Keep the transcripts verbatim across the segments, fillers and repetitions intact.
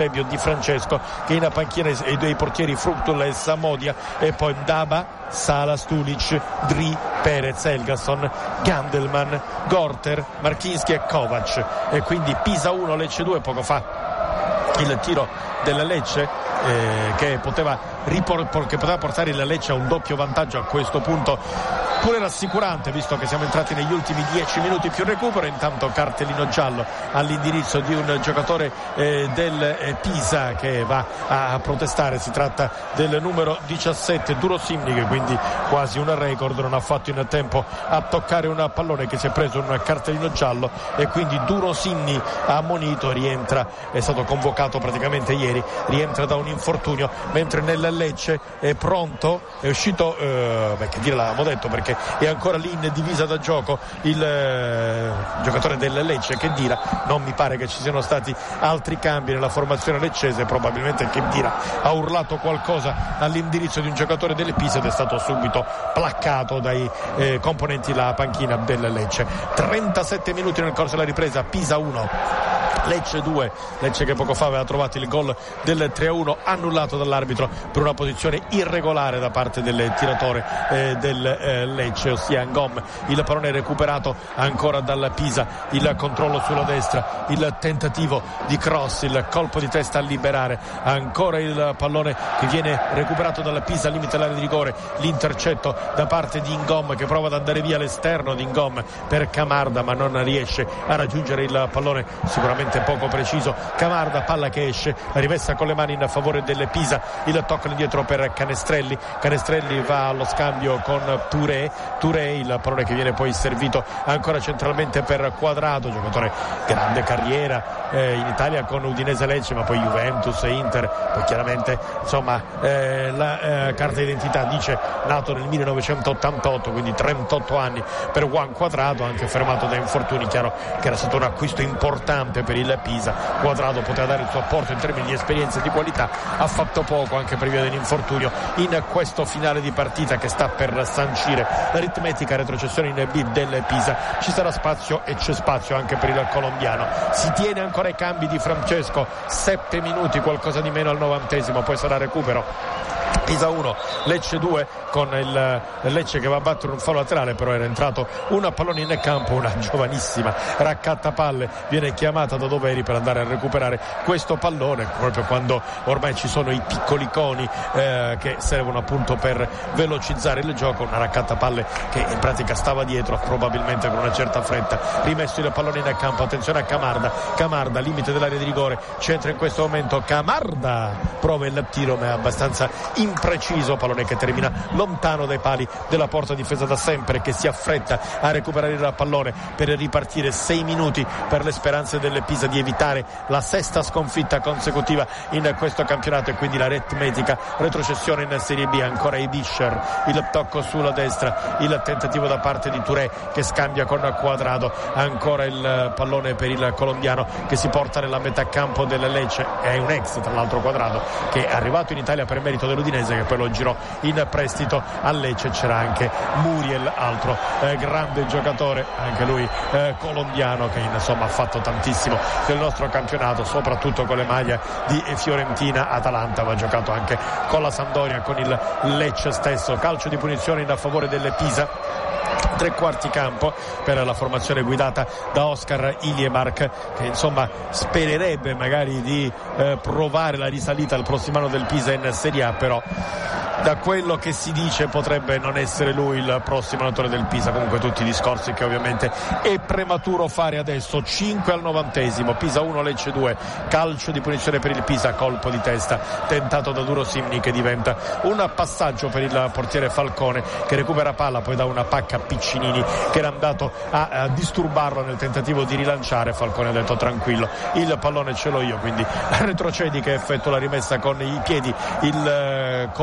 di Francesco, che in panchina i due portieri Fructul e Samodia, e poi Daba, Sala, Stulic, Dri, Perez, Elgasson, Gandelman, Gorter, Marchinski e Kovac. E quindi Pisa uno, Lecce due. Poco fa il tiro della Lecce eh, che poteva ripor- che poteva portare il Lecce a un doppio vantaggio a questo punto, pure rassicurante visto che siamo entrati negli ultimi dieci minuti più recupero. Intanto cartellino giallo all'indirizzo di un giocatore eh, del eh, Pisa che va a protestare. Si tratta del numero diciassette Durosimni, che quindi quasi un record, non ha fatto in tempo a toccare un pallone, che si è preso un cartellino giallo, e quindi Durosimni ammonito, rientra, è stato convocato praticamente ieri, rientra da un infortunio, mentre nel Lecce è pronto, è uscito eh, beh, che dire, l'avevamo detto, perché è ancora lì in divisa da gioco il eh, giocatore del Lecce, Khedira. Non mi pare che ci siano stati altri cambi nella formazione leccese, probabilmente Khedira ha urlato qualcosa all'indirizzo di un giocatore del Pisa ed è stato subito placcato dai eh, componenti la panchina del Lecce. trentasette minuti nel corso della ripresa, Pisa uno Lecce due. Lecce che poco fa aveva trovato il gol del tre a uno, annullato dall'arbitro per una posizione irregolare da parte del tiratore eh, del eh, Lecce, ossia Ngom. Il pallone recuperato ancora dal Pisa, il controllo sulla destra, il tentativo di cross, il colpo di testa a liberare, ancora il pallone che viene recuperato dal Pisa al limite dell'area di rigore, l'intercetto da parte di Ngom, che prova ad andare via all'esterno di Ngom per Camarda, ma non riesce a raggiungere il pallone, sicuramente poco preciso. Camarda, palla che esce, la rimessa con le mani in favore del Pisa, il tocco indietro per Canestrelli. Canestrelli va allo scambio con Touré, Touré, il pallone che viene poi servito ancora centralmente per Quadrado, giocatore grande carriera eh, in Italia con Udinese, Lecce, ma poi Juventus e Inter, poi chiaramente insomma eh, la eh, carta d'identità dice nato nel millenovecentottantotto, quindi trentotto anni per Juan Quadrado, anche fermato da infortuni. Chiaro che era stato un acquisto importante per il Pisa. Quadrado poteva dare il suo apporto in termini di esperienza e di qualità, ha fatto poco anche per via dell'infortunio in questo finale di partita che sta per sancire l'aritmetica retrocessione in B del Pisa. Ci sarà spazio e c'è spazio anche per il colombiano. Si tiene ancora i cambi di Francesco, sette minuti, qualcosa di meno al novantesimo, poi sarà recupero. Pisa uno, Lecce due, con il Lecce che va a battere un fallo laterale, però era entrato un pallone in campo, una giovanissima raccattapalle viene chiamata da Doveri per andare a recuperare questo pallone, proprio quando ormai ci sono i piccoli coni eh, che servono appunto per velocizzare il gioco. Una raccattapalle che in pratica stava dietro, probabilmente con una certa fretta, rimesso il pallone in campo. Attenzione a Camarda, Camarda limite dell'area di rigore, centra in questo momento Camarda, prova il tiro ma è abbastanza impreciso, pallone che termina lontano dai pali della porta difesa da sempre, che si affretta a recuperare il pallone per ripartire. Sei minuti per le speranze del Pisa di evitare la sesta sconfitta consecutiva in questo campionato, e quindi l'aritmetica retrocessione in Serie B. Ancora Ibischer, il tocco sulla destra, il tentativo da parte di Touré che scambia con Quadrado, ancora il pallone per il colombiano che si porta nella metà campo del Lecce. È un ex, tra l'altro, Quadrado, che è arrivato in Italia per merito dell'Udinese, che poi lo girò in prestito a Lecce. C'era anche Muriel, altro eh, grande giocatore, anche lui eh, colombiano, che insomma ha fatto tantissimo del nostro campionato, soprattutto con le maglie di Fiorentina, Atalanta, ma ha giocato anche con la Sampdoria, con il Lecce stesso. Calcio di punizione in favore del Pisa, tre quarti campo per la formazione guidata da Oscar Iliemark, che insomma spererebbe magari di eh, provare la risalita il prossimo anno del Pisa in Serie A, però da quello che si dice potrebbe non essere lui il prossimo allenatore del Pisa. Comunque tutti i discorsi che ovviamente è prematuro fare adesso. Cinque al novantesimo, Pisa uno, Lecce due, calcio di punizione per il Pisa, colpo di testa tentato da Durosimni, che diventa un passaggio per il portiere Falcone, che recupera palla, poi dà una pacca a Piccinini che era andato a, a disturbarlo nel tentativo di rilanciare. Falcone ha detto tranquillo, il pallone ce l'ho io, quindi retrocedi, che effettua la rimessa con i piedi, il eh, colpo di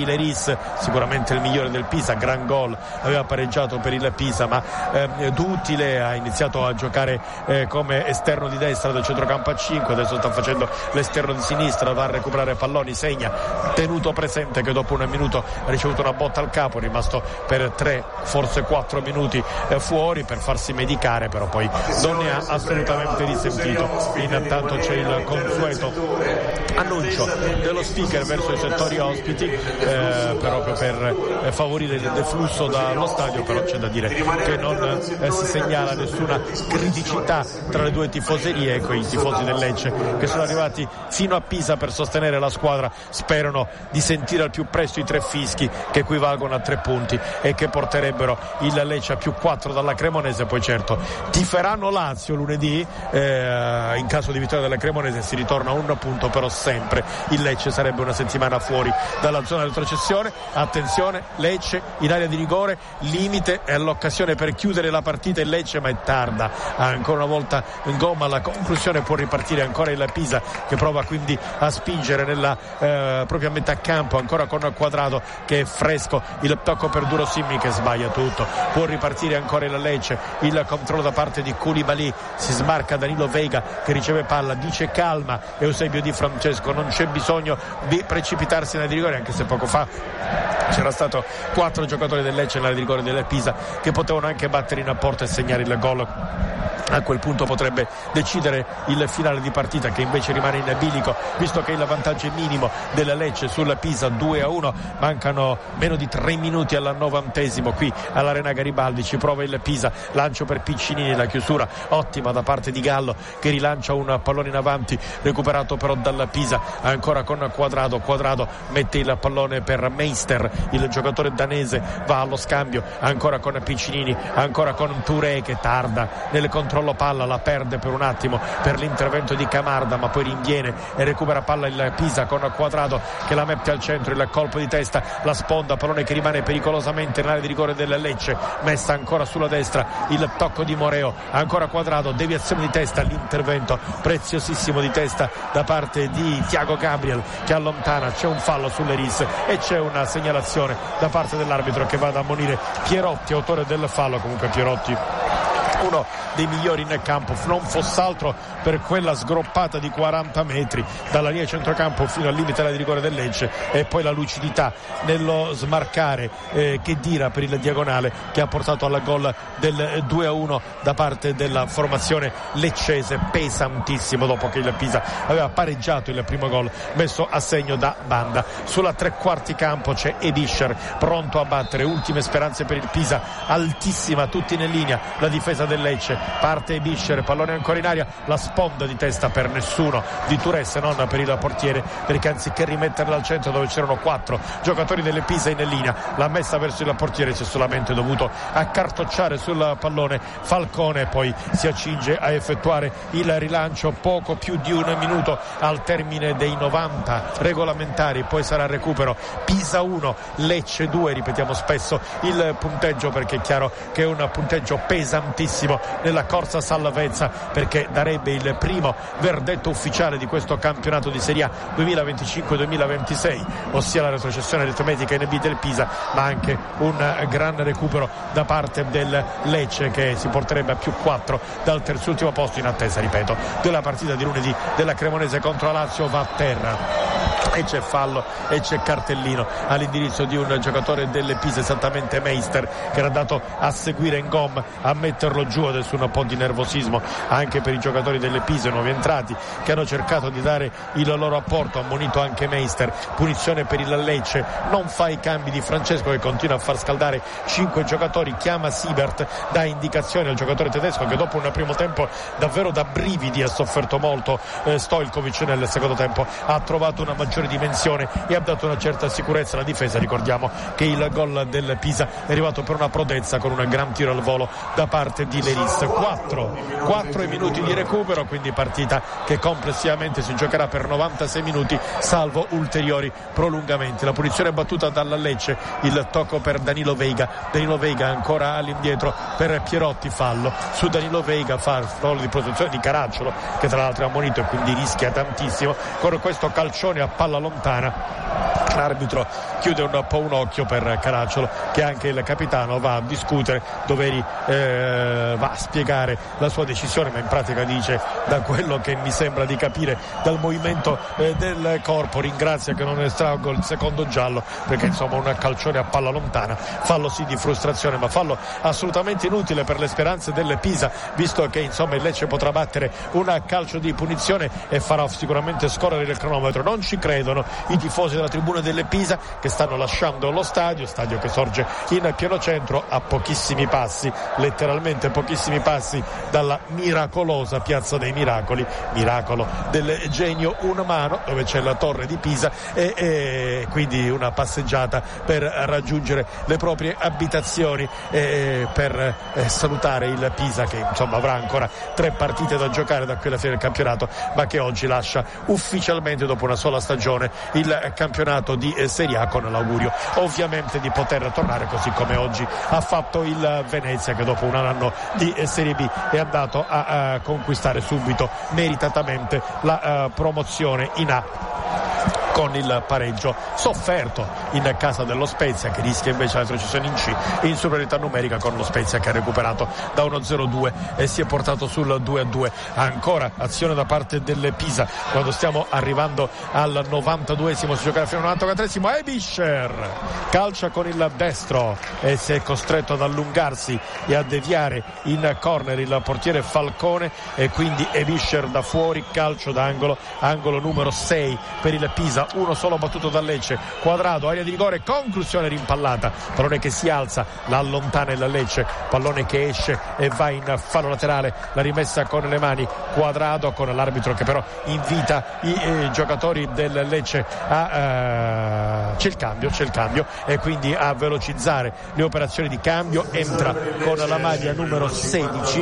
di Leris, sicuramente il migliore del Pisa, gran gol, aveva pareggiato per il Pisa, ma eh, Duttile ha iniziato a giocare eh, come esterno di destra del centrocampo a cinque, adesso sta facendo l'esterno di sinistra, va a recuperare palloni, segna, tenuto presente che dopo un minuto ha ricevuto una botta al capo, è rimasto per tre forse quattro minuti eh, fuori per farsi medicare, però poi non ne ha assolutamente risentito. Intanto c'è il consueto annuncio dello speaker verso i settori ospiti eh, proprio per eh, favorire il deflusso dallo stadio, però c'è da dire che non eh, si segnala nessuna criticità tra le due tifoserie. Ecco, i tifosi del Lecce che sono arrivati fino a Pisa per sostenere la squadra sperano di sentire al più presto i tre fischi che equivalgono a tre punti e che porterebbero il Lecce a più quattro dalla Cremonese. Poi certo tiferanno Lazio lunedì, eh, in caso di vittoria della Cremonese si ritorna a un punto, però sempre il Lecce sarebbe una settimana fuori dalla zona di retrocessione. Attenzione, Lecce in area di rigore, limite, è l'occasione per chiudere la partita il Lecce, ma è tarda, ancora una volta in gomma alla conclusione, può ripartire ancora il Pisa che prova quindi a spingere nella eh, propria metà campo, ancora con Quadrado che è fresco, il tocco per Duro Simmi che sbaglia tutto, può ripartire ancora il Lecce, il controllo da parte di Koulibaly, si smarca Danilo Veiga che riceve palla, dice calma Eusebio Di Francesco, non c'è bisogno di precipitarsi nell'area di rigore, anche se poco fa c'era stato quattro giocatori del Lecce nell'area di rigore del Pisa che potevano anche battere in apporto e segnare il gol. A quel punto potrebbe decidere il finale di partita, che invece rimane in bilico visto che il vantaggio è minimo del Lecce sul Pisa, due a uno, mancano meno di tre minuti al novantesimo qui all'Arena Garibaldi. Ci prova il Pisa, lancio per Piccinini, la chiusura ottima da parte di Gallo che rilancia un pallone in avanti, recuperato però dal Pisa, ancora con Quadrado, Quadrado mette il pallone per Meister, il giocatore danese va allo scambio, ancora con Piccinini, ancora con Touré che tarda nel controllo palla, la perde per un attimo per l'intervento di Camarda, ma poi rinviene e recupera palla il Pisa con Quadrado che la mette al centro, il colpo di testa, la sponda, pallone che rimane pericolosamente nell'area di rigore del Lecce, messa ancora sulla destra, il tocco di Moreo, ancora Quadrado, deviazione di testa, l'intervento preziosissimo di testa da parte di Thiago Gabriel che allontana, c'è un fallo sulle Ris e c'è una segnalazione da parte dell'arbitro che va ad ammonire Pierotti, autore del fallo. Comunque Pierotti uno dei migliori in campo, non fosse altro per quella sgroppata di quaranta metri dalla linea centrocampo fino al limite della rigore del Lecce, e poi la lucidità nello smarcare eh, che dira per il diagonale che ha portato al gol del due a uno da parte della formazione leccese, pesantissimo dopo che il Pisa aveva pareggiato il primo gol messo a segno da Banda. Sulla tre quarti campo c'è Ebischer pronto a battere, ultime speranze per il Pisa, altissima, tutti in linea, la difesa del Lecce, parte Ebischer, pallone ancora in aria, la sponda di testa per nessuno di Touré se non per il portiere, perché anziché rimetterla al centro dove c'erano quattro giocatori delle Pisa in linea, l'ha messa verso il portiere, si è solamente dovuto accartocciare sul pallone Falcone, poi si accinge a effettuare il rilancio poco più di un minuto al termine dei novanta regolamentari, poi sarà recupero. Pisa uno, Lecce due, ripetiamo spesso il punteggio perché è chiaro che è un punteggio pesantissimo nella corsa salvezza, perché darebbe il primo verdetto ufficiale di questo campionato di Serie A duemilaventicinque duemilaventisei, ossia la retrocessione aritmetica in B del Pisa, ma anche un gran recupero da parte del Lecce che si porterebbe a più quattro dal terzultimo posto, in attesa, ripeto, della partita di lunedì della Cremonese contro la Lazio. Va a terra e c'è fallo e c'è cartellino all'indirizzo di un giocatore delle Pisa, esattamente Meister, che era andato a seguire Ngom, a metterlo giù. Adesso un po' di nervosismo anche per i giocatori delle Pisa nuovi entrati che hanno cercato di dare il loro apporto, ammonito anche Meister, punizione per il Lecce, non fa i cambi di Francesco che continua a far scaldare cinque giocatori, chiama Siebert, dà indicazioni al giocatore tedesco che dopo un primo tempo davvero da brividi ha sofferto molto. eh, Stojkovic nel secondo tempo ha trovato una maggiore dimensione e ha dato una certa sicurezza alla difesa. Ricordiamo che il gol del Pisa è arrivato per una prodezza con un gran tiro al volo da parte di Leris. quattro, quattro minuti di recupero, quindi partita che complessivamente si giocherà per novantasei minuti salvo ulteriori prolungamenti. La punizione battuta dalla Lecce, il tocco per Danilo Veiga, Danilo Veiga ancora all'indietro per Pierotti, fallo su Danilo Veiga, fa il fallo di protezione di Caracciolo che tra l'altro è ammonito e quindi rischia tantissimo con questo calcione a palla lontana L'arbitro chiude un po' un occhio per Caracciolo, che anche il capitano va a discutere, Doveri eh, va a spiegare la sua decisione, ma in pratica dice, da quello che mi sembra di capire dal movimento eh, del corpo, ringrazia che non estraggo il secondo giallo, perché insomma un calcione a palla lontana, fallo sì di frustrazione, ma fallo assolutamente inutile per le speranze del Pisa, visto che insomma il Lecce potrà battere un calcio di punizione e farà sicuramente scorrere il cronometro. Non ci credono i tifosi della tribuna delle Pisa, che stanno lasciando lo stadio, stadio che sorge in pieno centro, a pochissimi passi, letteralmente pochissimi passi dalla miracolosa Piazza dei Miracoli, miracolo del genio umano, dove c'è la torre di Pisa, e, e quindi una passeggiata per raggiungere le proprie abitazioni e per eh, salutare il Pisa, che insomma avrà ancora tre partite da giocare da qui alla fine del campionato, ma che oggi lascia ufficialmente, dopo una sola stagione, il campionato di eh, Serie A, con l'augurio ovviamente di poter tornare, così come oggi ha fatto il Venezia, che dopo un anno di eh, Serie B è andato a, a conquistare subito meritatamente la uh, promozione in A, con il pareggio sofferto in casa dello Spezia, che rischia invece la retrocessione in C, in superiorità numerica, con lo Spezia che ha recuperato da uno zero due e si è portato sul due a due. Ancora azione da parte del Pisa, quando stiamo arrivando al novantaduesimo, si giocherà fino al novantaquattresimo. Ebischer calcia con il destro e si è costretto ad allungarsi e a deviare in corner il portiere Falcone, e quindi Ebischer da fuori, calcio d'angolo, angolo numero sei per il Pisa. Uno solo battuto da Lecce, Quadrado, area di rigore, conclusione rimpallata, pallone che si alza, la allontana il Lecce, pallone che esce e va in fallo laterale, la rimessa con le mani Quadrado, con l'arbitro che però invita i eh, giocatori del Lecce a uh, c'è il cambio, c'è il cambio e quindi a velocizzare le operazioni di cambio. Entra con la maglia numero sedici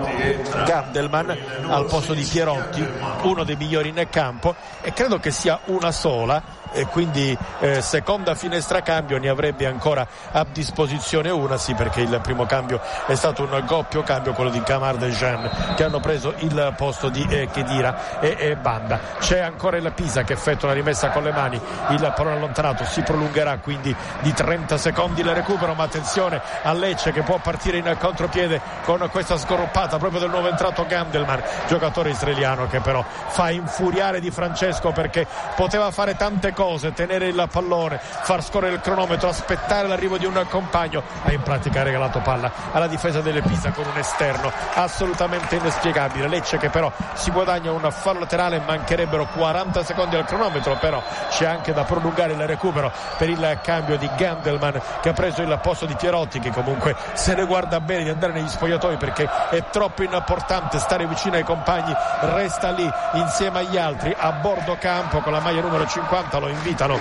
Gandelman al posto di Pierotti, uno dei migliori in campo, e credo che sia una sola, e quindi eh, seconda finestra cambio, ne avrebbe ancora a disposizione una, sì, perché il primo cambio è stato un doppio cambio, quello di Camar de Jean, che hanno preso il posto di eh, Khedira e, e Banda. C'è ancora il Pisa che effettua una rimessa con le mani, il pallone allontanato, si prolungherà quindi di trenta secondi il recupero, ma attenzione a Lecce che può partire in contropiede con questa scorruppata proprio del nuovo entrato Gandelman, giocatore israeliano che però fa infuriare Di Francesco, perché poteva fare tante cose, tenere il pallone, far scorrere il cronometro, aspettare l'arrivo di un compagno, ha in pratica regalato palla alla difesa delle Pisa con un esterno assolutamente inspiegabile. Lecce che però si guadagna un fallo laterale, mancherebbero quaranta secondi al cronometro, però c'è anche da prolungare il recupero per il cambio di Gandelman, che ha preso il posto di Pierotti, che comunque se ne guarda bene di andare negli spogliatoi, perché è troppo importante stare vicino ai compagni, resta lì insieme agli altri a bordo campo con la maglia numero cinquanta, lo invitano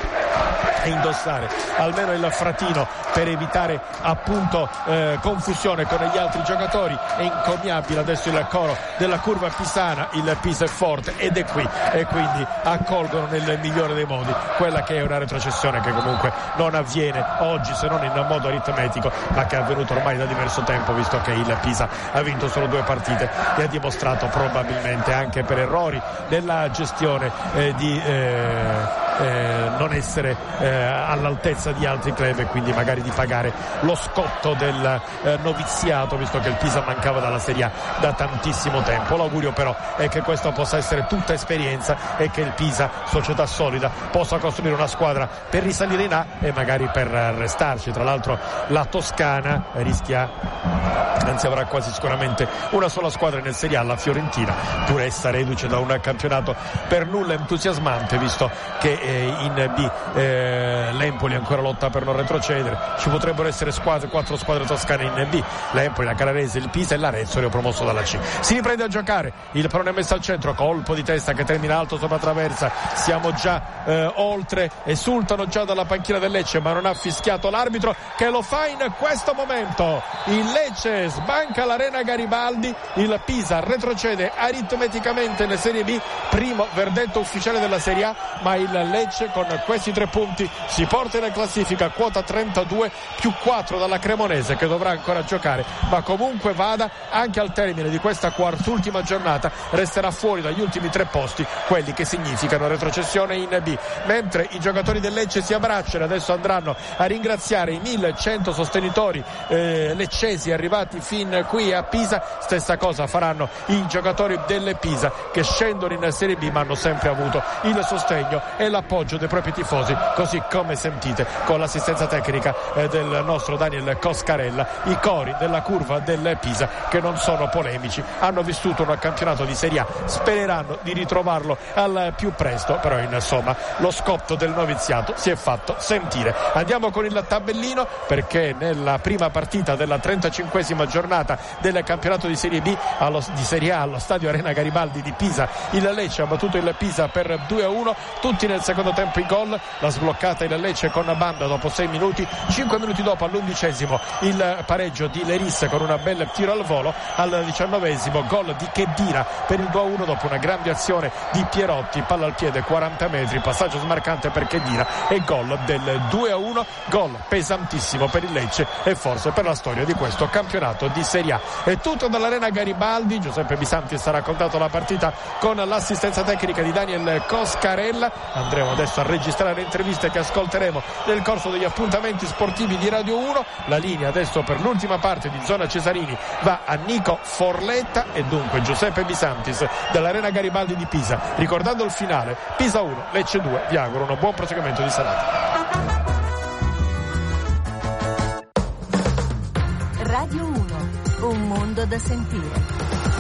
a indossare almeno il fratino per evitare appunto eh, confusione con gli altri giocatori. È incommiabile adesso il coro della curva pisana, il Pisa è forte ed è qui, e quindi accolgono nel migliore dei modi quella che è una retrocessione che comunque non avviene oggi se non in modo aritmetico, ma che è avvenuto ormai da diverso tempo, visto che il Pisa ha vinto solo due partite e ha dimostrato, probabilmente anche per errori nella gestione eh, di eh, Eh, non essere eh, all'altezza di altri club, e quindi magari di pagare lo scotto del eh, noviziato, visto che il Pisa mancava dalla Serie A da tantissimo tempo. L'augurio però è che questo possa essere tutta esperienza e che il Pisa, società solida, possa costruire una squadra per risalire in A e magari per restarci. Tra l'altro la Toscana rischia, anzi avrà quasi sicuramente una sola squadra nel Serie A, la Fiorentina, pur essa reduce da un campionato per nulla entusiasmante, visto che in B eh, l'Empoli ancora lotta per non retrocedere. Ci potrebbero essere squadre, quattro squadre toscane in B: l'Empoli, la Carrarese, il Pisa e l'Arezzo, promosso dalla C. Si riprende a giocare, il pallone è messo al centro, colpo di testa che termina alto sopra traversa, siamo già eh, oltre, esultano già dalla panchina del Lecce, ma non ha fischiato l'arbitro, che lo fa in questo momento. Il Lecce sbanca l'Arena Garibaldi, il Pisa retrocede aritmeticamente in Serie B, primo verdetto ufficiale della Serie A, ma il Lecce Lecce con questi tre punti si porta in classifica, quota trentadue più quattro dalla Cremonese, che dovrà ancora giocare, ma comunque vada, anche al termine di questa quart'ultima giornata resterà fuori dagli ultimi tre posti, quelli che significano retrocessione in B. Mentre i giocatori del Lecce si abbracciano, adesso andranno a ringraziare i millecento sostenitori eh, leccesi arrivati fin qui a Pisa. Stessa cosa faranno i giocatori del Pisa, che scendono in Serie B ma hanno sempre avuto il sostegno e l'appoggio dei propri tifosi, così come sentite con l'assistenza tecnica eh, del nostro Daniel Coscarella. I cori della curva del Pisa, che non sono polemici, hanno vissuto un campionato di Serie A, spereranno di ritrovarlo al più presto, però insomma lo scotto del noviziato si è fatto sentire. Andiamo con il tabellino, perché nella prima partita della trentacinquesima giornata del campionato di Serie B allo, di Serie A allo stadio Arena Garibaldi di Pisa, il Lecce ha battuto il Pisa per due a uno, tutti nel secondo tempo i gol, la sbloccata il Lecce con Banda dopo sei minuti, cinque minuti dopo all'undicesimo il pareggio di Leris con una bella tiro al volo, al diciannovesimo gol di Khedira per il due a uno dopo una grande azione di Pierotti, palla al piede quaranta metri, passaggio smarcante per Khedira e gol del due a uno, gol pesantissimo per il Lecce e forse per la storia di questo campionato di Serie A. È tutto dall'Arena Garibaldi, Giuseppe Bisanti sta raccontando la partita con l'assistenza tecnica di Daniel Coscarella. Andremo adesso a registrare le interviste che ascolteremo nel corso degli appuntamenti sportivi di Radio uno. La linea adesso per l'ultima parte di Zona Cesarini va a Nico Forletta e dunque Giuseppe Bisantis dall'Arena Garibaldi di Pisa, ricordando il finale: Pisa uno, Lecce due. Vi auguro un buon proseguimento di serata. Radio uno, un mondo da sentire.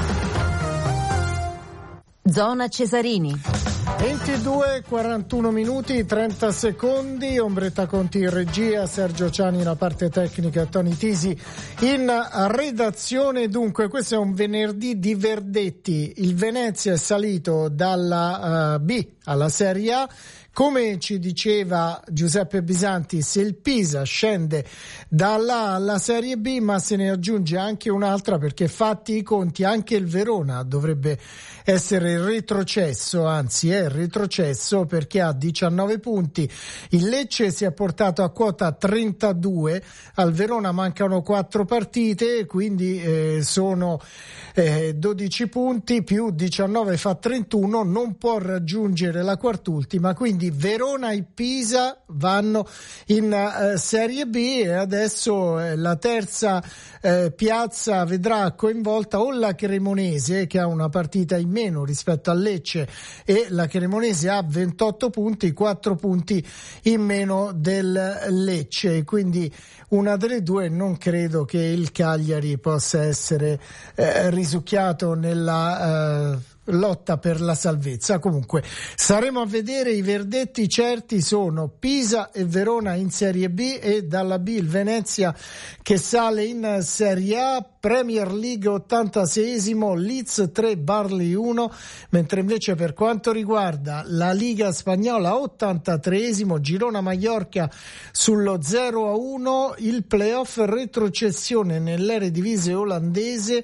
Zona Cesarini. ventidue e quarantuno minuti, trenta secondi, Ombretta Conti in regia, Sergio Ciani la parte tecnica, Tony Tisi in redazione. Dunque questo è un venerdì di verdetti, il Venezia è salito dalla uh, B alla Serie A. Come ci diceva Giuseppe Bisanti, se il Pisa scende dalla alla Serie B, ma se ne aggiunge anche un'altra, perché fatti i conti anche il Verona dovrebbe essere retrocesso, anzi è retrocesso perché ha diciannove punti. Il Lecce si è portato a quota trentadue, al Verona mancano quattro partite, quindi eh, sono eh, dodici punti più diciannove fa trentuno, non può raggiungere la quart'ultima, quindi Verona e Pisa vanno in uh, Serie B e adesso eh, la terza eh, piazza vedrà coinvolta o la Cremonese, che ha una partita in meno rispetto al Lecce, e la Cremonese ha ventotto punti, quattro punti in meno del Lecce, quindi una delle due. Non credo che il Cagliari possa essere eh, risucchiato nella eh, lotta per la salvezza. Comunque saremo a vedere. I verdetti certi sono Pisa e Verona in Serie B e dalla B il Venezia che sale in Serie A. Premier League ottantaseiesimo, Leeds tre, Barley uno, mentre invece per quanto riguarda la Liga Spagnola ottantatreesimo, Girona Mallorca sullo zero a uno, il playoff retrocessione nell'Eredivisie olandese.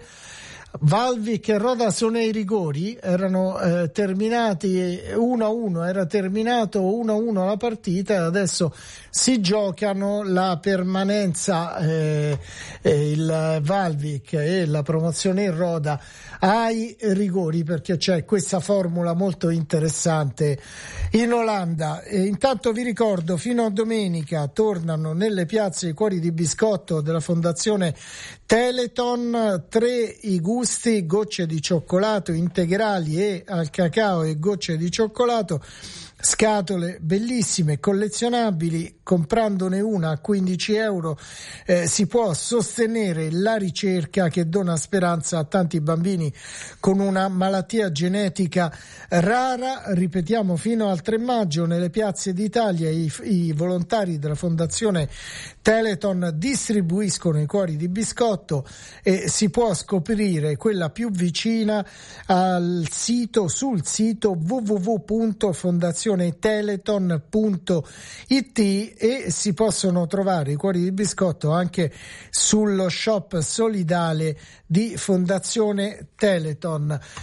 Valvik e Roda sono ai rigori, erano eh, terminati uno a uno, era terminato uno a uno la partita e adesso si giocano la permanenza, eh, eh, il Valvik e la promozione in Roda ai rigori, perché c'è questa formula molto interessante in Olanda. E intanto vi ricordo, fino a domenica tornano nelle piazze i cuori di biscotto della Fondazione Teleton, tre i gusti, gocce di cioccolato integrali e al cacao e gocce di cioccolato, scatole bellissime, collezionabili. Comprandone una a quindici euro eh, si può sostenere la ricerca che dona speranza a tanti bambini con una malattia genetica rara. Ripetiamo, fino al tre maggio nelle piazze d'Italia i, i volontari della Fondazione Teleton distribuiscono i cuori di biscotto e si può scoprire quella più vicina al sito, sul sito w w w punto fondazione teleton punto i t, e si possono trovare i cuori di biscotto anche sullo shop solidale di Fondazione Teleton.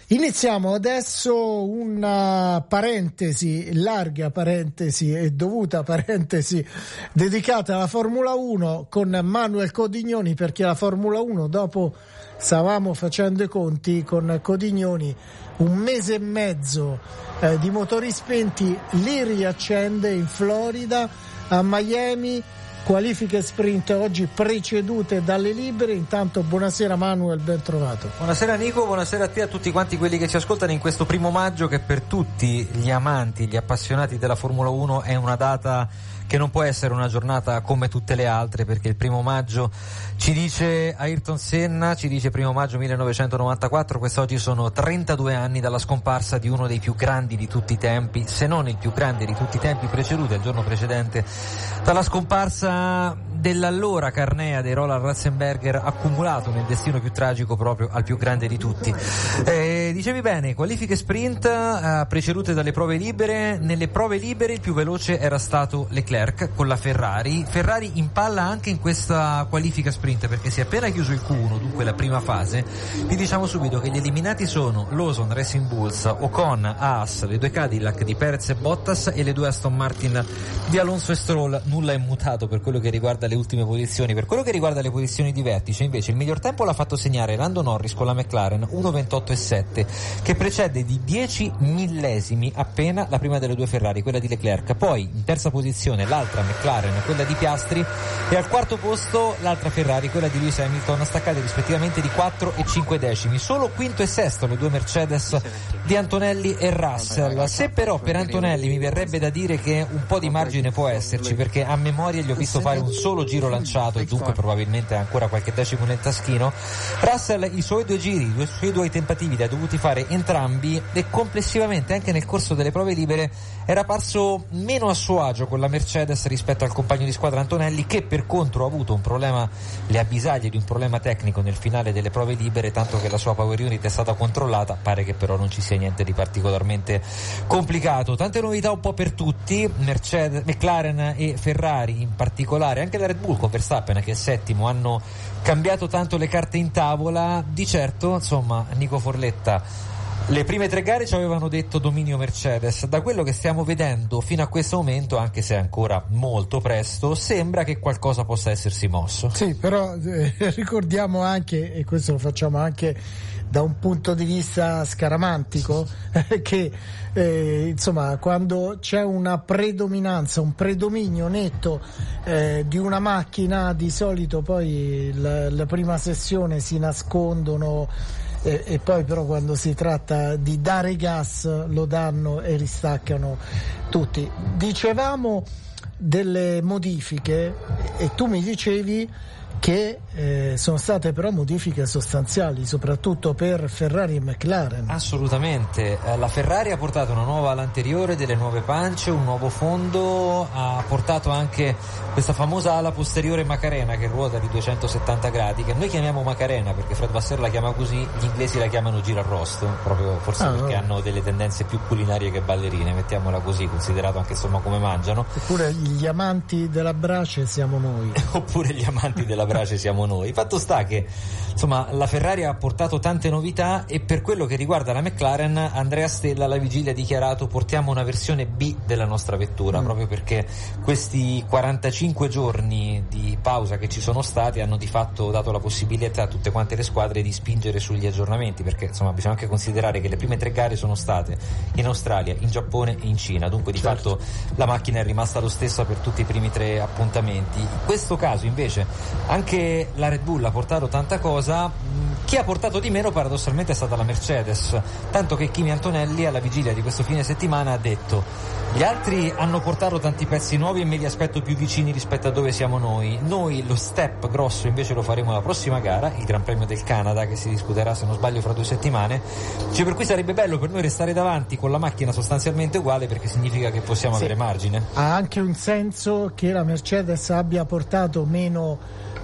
Iniziamo adesso una parentesi, larga parentesi e dovuta parentesi dedicata alla Formula uno con Manuel Codignoni, perché la Formula uno, dopo stavamo facendo i conti con Codignoni, un mese e mezzo eh, di motori spenti, li riaccende in Florida, a Miami. Qualifiche sprint oggi precedute dalle libere. Intanto buonasera Manuel, ben trovato. Buonasera Nico, buonasera a te e a tutti quanti quelli che ci ascoltano in questo primo maggio, che per tutti gli amanti, gli appassionati della Formula uno è una data che non può essere una giornata come tutte le altre, perché il primo maggio ci dice Ayrton Senna, ci dice primo maggio millenovecentonovantaquattro, quest'oggi sono trentadue anni dalla scomparsa di uno dei più grandi di tutti i tempi, se non il più grande di tutti i tempi, preceduto il giorno precedente dalla scomparsa dell'allora Carnea dei Roland Ratzenberger, accumulato nel destino più tragico proprio al più grande di tutti. Eh, dicevi bene, qualifiche sprint eh, precedute dalle prove libere. Nelle prove libere il più veloce era stato Leclerc con la Ferrari. Ferrari in palla anche in questa qualifica sprint, perché si è appena chiuso il Q uno, dunque la prima fase. Vi diciamo subito che gli eliminati sono Lawson, Racing Bulls, Ocon, Haas, le due Cadillac di Perez e Bottas e le due Aston Martin di Alonso e Stroll. Nulla è mutato per quello che riguarda le ultime posizioni. Per quello che riguarda le posizioni di vertice, invece, il miglior tempo l'ha fatto segnare Lando Norris con la McLaren, uno ventotto e sette, che precede di dieci millesimi appena la prima delle due Ferrari, quella di Leclerc. Poi in terza posizione l'altra McLaren, quella di Piastri, e al quarto posto l'altra Ferrari, quella di Lewis Hamilton, staccate rispettivamente di quattro e cinque decimi. Solo quinto e sesto le due Mercedes di Antonelli e Russell. Se però per Antonelli mi verrebbe da dire che un po' di margine può esserci, perché a memoria gli ho visto fare un solo giro lanciato e dunque probabilmente ancora qualche decimo nel taschino. Russell i suoi due giri, i suoi due tentativi li ha dovuti fare entrambi, e complessivamente anche nel corso delle prove libere era parso meno a suo agio con la Mercedes rispetto al compagno di squadra Antonelli, che per contro ha avuto un problema, le avvisaglie di un problema tecnico nel finale delle prove libere, tanto che la sua power unit è stata controllata. Pare che però non ci sia niente di particolarmente complicato. Tante novità un po' per tutti, Mercedes, McLaren e Ferrari in particolare, anche la Red Bull con Verstappen che è settimo, hanno cambiato tanto le carte in tavola. Di certo, insomma, Nico Forletta, le prime tre gare ci avevano detto dominio Mercedes. Da quello che stiamo vedendo fino a questo momento, anche se è ancora molto presto, sembra che qualcosa possa essersi mosso. Sì, però eh, ricordiamo anche, e questo lo facciamo anche da un punto di vista scaramantico, eh, che eh, insomma quando c'è una predominanza, un predominio netto eh, di una macchina, di solito poi la, la prima sessione si nascondono e, e poi però quando si tratta di dare gas lo danno e ristaccano tutti. Dicevamo delle modifiche e tu mi dicevi che eh, sono state però modifiche sostanziali, soprattutto per Ferrari e McLaren. Assolutamente, eh, la Ferrari ha portato una nuova ala anteriore, delle nuove pance, un nuovo fondo, ha portato anche questa famosa ala posteriore Macarena che ruota di duecentosettanta gradi, che noi chiamiamo Macarena perché Fred Vasseur la chiama così, gli inglesi la chiamano girarrosto, proprio forse ah, perché no. hanno delle tendenze più culinarie che ballerine, mettiamola così, considerato anche insomma come mangiano. Eppure gli amanti della brace siamo noi. Oppure gli amanti della brace siamo noi. Fatto sta che insomma la Ferrari ha portato tante novità, e per quello che riguarda la McLaren, Andrea Stella alla vigilia ha dichiarato: portiamo una versione B della nostra vettura, mm. proprio perché questi quarantacinque giorni di pausa che ci sono stati hanno di fatto dato la possibilità a tutte quante le squadre di spingere sugli aggiornamenti, perché insomma bisogna anche considerare che le prime tre gare sono state in Australia, in Giappone e in Cina, dunque di certo. fatto la macchina è rimasta lo stessa per tutti i primi tre appuntamenti. In questo caso invece anche la Red Bull ha portato tanta cosa, chi ha portato di meno paradossalmente è stata la Mercedes, tanto che Kimi Antonelli alla vigilia di questo fine settimana ha detto: gli altri hanno portato tanti pezzi nuovi e me li aspetto più vicini rispetto a dove siamo noi, noi lo step grosso invece lo faremo la prossima gara, il Gran Premio del Canada, che si discuterà se non sbaglio fra due settimane, cioè, per cui sarebbe bello per noi restare davanti con la macchina sostanzialmente uguale, perché significa che possiamo sì. avere margine. Ha anche un senso che la Mercedes abbia portato meno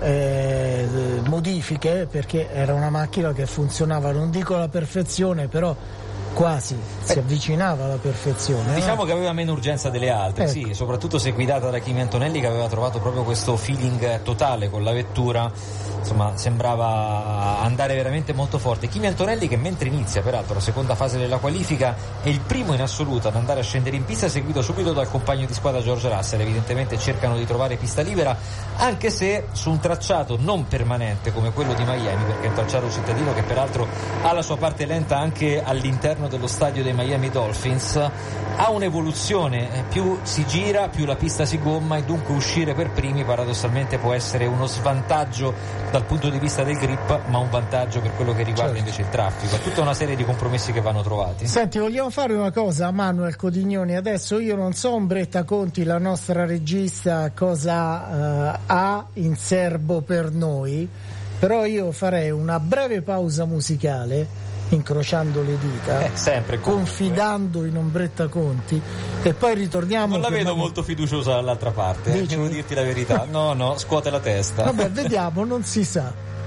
eh, modifiche, perché era una macchina che funzionava, non dico alla perfezione, però quasi si avvicinava alla perfezione. Diciamo eh? che aveva meno urgenza delle altre, Ecco. sì, soprattutto se guidata da Kimi Antonelli, che aveva trovato proprio questo feeling totale con la vettura, insomma sembrava andare veramente molto forte. Kimi Antonelli che mentre inizia peraltro la seconda fase della qualifica è il primo in assoluto ad andare a scendere in pista, seguito subito dal compagno di squadra George Russell. Evidentemente cercano di trovare pista libera, anche se su un tracciato non permanente come quello di Miami, perché è un tracciato cittadino che peraltro ha la sua parte lenta anche all'interno dello stadio dei Miami Dolphins, ha un'evoluzione, più si gira più la pista si gomma e dunque uscire per primi paradossalmente può essere uno svantaggio dal punto di vista del grip, ma un vantaggio per quello che riguarda certo. invece il traffico. È tutta una serie di compromessi che vanno trovati. Senti, vogliamo fare una cosa, Manuel Codignoni, adesso io non so Ombretta Conti, la nostra regista, cosa uh, ha in serbo per noi, però io farei una breve pausa musicale, incrociando le dita, Eh, sempre, confidando in Ombretta Conti, e poi ritorniamo. Non la vedo magari... molto fiduciosa dall'altra parte, eh, Dici? devo dirti la verità. No, no, scuote la testa. Vabbè, vediamo, non si sa.